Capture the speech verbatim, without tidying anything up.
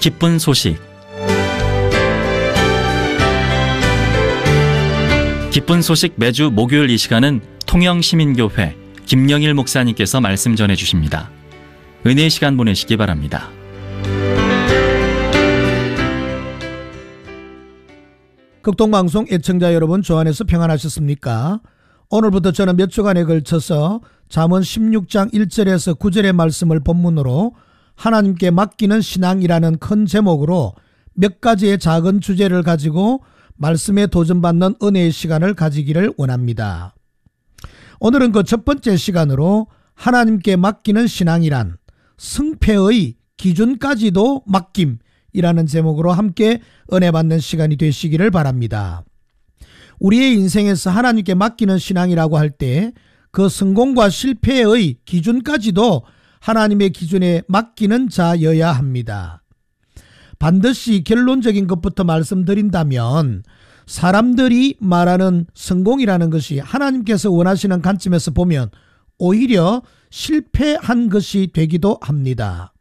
기쁜 소식. 기쁜 소식 매주 목요일 이 시간은 통영시민교회 김영일 목사님께서 말씀 전해주십니다. 은혜의 시간 보내시기 바랍니다. 극동방송 애청자 여러분, 주 안에서 평안하셨습니까? 오늘부터 저는 몇 주간에 걸쳐서 잠언 십육 장 일 절에서 구 절의 말씀을 본문으로 하나님께 맡기는 신앙이라는 큰 제목으로 몇 가지의 작은 주제를 가지고 말씀에 도전받는 은혜의 시간을 가지기를 원합니다. 오늘은 그 첫 번째 시간으로 하나님께 맡기는 신앙이란 승패의 기준까지도 맡김이라는 제목으로 함께 은혜 받는 시간이 되시기를 바랍니다. 우리의 인생에서 하나님께 맡기는 신앙이라고 할 때 그 성공과 실패의 기준까지도 하나님의 기준에 맡기는 자여야 합니다. 반드시 결론적인 것부터 말씀드린다면 사람들이 말하는 성공이라는 것이 하나님께서 원하시는 관점에서 보면 오히려 실패한 것이 되기도 합니다.